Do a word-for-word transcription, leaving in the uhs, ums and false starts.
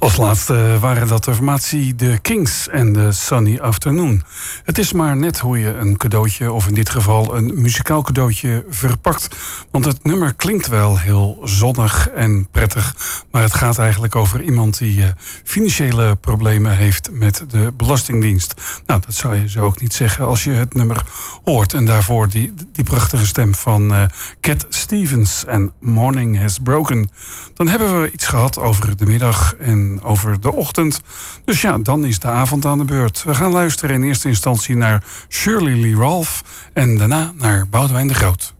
Als laatste waren dat de formatie The Kings en The Sunny Afternoon. Het is maar net hoe je een cadeautje, of in dit geval een muzikaal cadeautje, verpakt. Want het nummer klinkt wel heel zonnig en prettig, maar het gaat eigenlijk over iemand die uh, financiële problemen heeft met de Belastingdienst. Nou, dat zou je zo ook niet zeggen als je het nummer hoort. En daarvoor die, die prachtige stem van uh, Cat Stevens en Morning Has Broken. Dan hebben we iets gehad over de middag en over de ochtend. Dus ja, dan is de avond aan de beurt. We gaan luisteren in eerste instantie naar Shirley Lee Ralph en daarna naar Boudewijn de Groot.